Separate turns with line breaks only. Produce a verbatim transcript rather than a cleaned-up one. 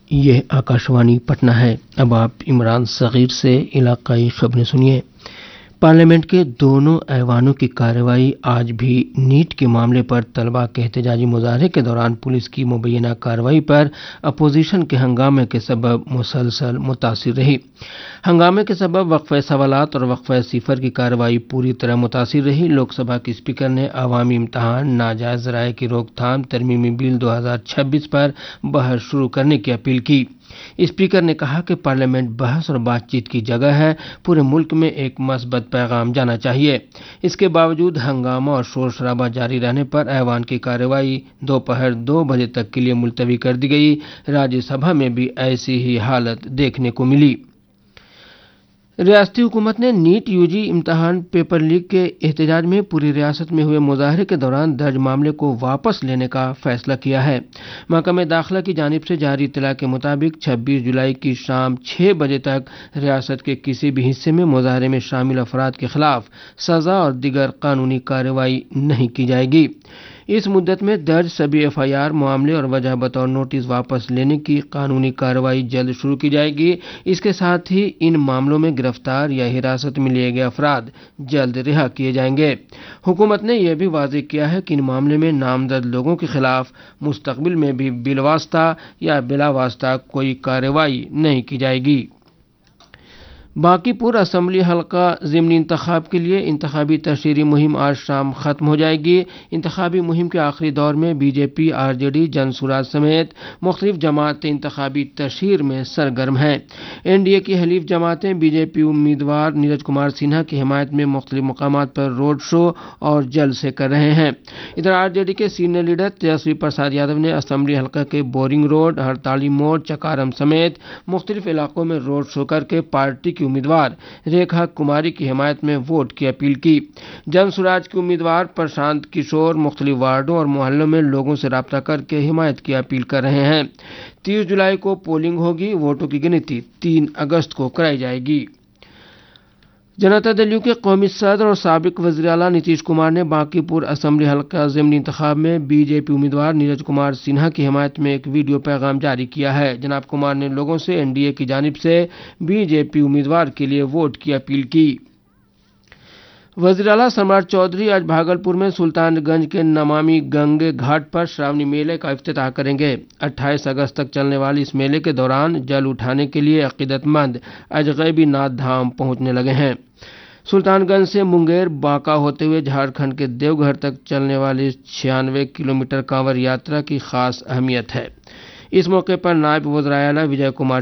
یہ آکاشوانی پٹنہ ہے۔ اب آپ عمران صغیر سے علاقائی خبریں سنیے۔ پارلیمنٹ کے دونوں ایوانوں کی کارروائی آج بھی نیٹ کے معاملے پر طلباء کے احتجاجی مظاہرے کے دوران پولیس کی مبینہ کارروائی پر اپوزیشن کے ہنگامے کے سبب مسلسل متاثر رہی۔ ہنگامے کے سبب وقفہ سوالات اور وقفہ صفر کی کارروائی پوری طرح متاثر رہی۔ لوک سبھا کے اسپیکر نے عوامی امتحان ناجائز ذرائع کی روک تھام ترمیمی بل دو ہزار چھبیس پر بحث شروع کرنے کی اپیل کی۔ اسپیکر نے کہا کہ پارلیمنٹ بحث اور بات چیت کی جگہ ہے، پورے ملک میں ایک مثبت پیغام جانا چاہیے۔ اس کے باوجود ہنگامہ اور شور شرابہ جاری رہنے پر ایوان کی کارروائی دوپہر دو بجے تک کے لیے ملتوی کر دی گئی۔ راجیہ سبھا میں بھی ایسی ہی حالت دیکھنے کو ملی۔ ریاستی حکومت نے نیٹ یو جی امتحان پیپر لیک کے احتجاج میں پوری ریاست میں ہوئے مظاہرے کے دوران درج معاملے کو واپس لینے کا فیصلہ کیا ہے۔ محکمہ داخلہ کی جانب سے جاری اطلاع کے مطابق چھبیس جولائی کی شام چھ بجے تک ریاست کے کسی بھی حصے میں مظاہرے میں شامل افراد کے خلاف سزا اور دیگر قانونی کارروائی نہیں کی جائے گی۔ اس مدت میں درج سبھی ایف آئی آر معاملے اور وجہ بطور نوٹس واپس لینے کی قانونی کارروائی جلد شروع کی جائے گی۔ اس کے ساتھ ہی ان معاملوں میں گرفتار یا حراست میں لیے گئے افراد جلد رہا کیے جائیں گے۔ حکومت نے یہ بھی واضح کیا ہے کہ ان معاملے میں نامزد لوگوں کے خلاف مستقبل میں بھی بالواسطہ یا بلا واسطہ کوئی کارروائی نہیں کی جائے گی۔ باقی پور اسمبلی حلقہ ضمنی انتخاب کے لیے انتخابی تشہیری مہم آج شام ختم ہو جائے گی۔ انتخابی مہم کے آخری دور میں بی جے پی، آر جے ڈی، جن سوراج سمیت مختلف جماعتیں انتخابی تشہیر میں سرگرم ہیں۔ این ڈی اے کی حلیف جماعتیں بی جے پی امیدوار نیرج کمار سنہا کی حمایت میں مختلف مقامات پر روڈ شو اور جلسے کر رہے ہیں۔ ادھر آر جے ڈی کے سینئر لیڈر تیجسوی پرساد یادو نے اسمبلی حلقہ کے بورنگ روڈ، ہڑتالی موڑ، چکارم سمیت مختلف علاقوں میں روڈ شو کر کے پارٹی کی امیدوار ریکھا کماری کی حمایت میں ووٹ کی اپیل کی۔ جن سوراج کے امیدوار پرشانت کشور مختلف وارڈوں اور محلوں میں لوگوں سے رابطہ کر کے حمایت کی اپیل کر رہے ہیں۔ تیس جولائی کو پولنگ ہوگی، ووٹوں کی گنتی تین اگست کو کرائی جائے گی۔ جنتا دل یو کے قومی صدر اور سابق وزیر اعلیٰ نتیش کمار نے باقی پور اسمبلی حلقہ ضمنی انتخاب میں بی جے پی امیدوار نیرج کمار سنہا کی حمایت میں ایک ویڈیو پیغام جاری کیا ہے۔ جناب کمار نے لوگوں سے این ڈی اے کی جانب سے بی جے پی امیدوار کے لیے ووٹ کی اپیل کی۔ وزیر اعلیٰ سمراٹ چودھری آج بھاگلپور میں سلطان گنج کے نمامی گنگے گھاٹ پر شراونی میلے کا افتتاح کریں گے۔ اٹھائیس اگست تک چلنے والے اس میلے کے دوران جل اٹھانے کے لیے عقیدت مند اجغیبی ناتھ دھام پہنچنے لگے ہیں۔ سلطان گنج سے منگیر بانکا ہوتے ہوئے جھارکھنڈ کے دیو گھر تک چلنے والی چھیانوے کلومیٹر کانور یاترا کی خاص اہمیت ہے۔ اس موقع پر نائب وزیر اعلیٰ وجے کمار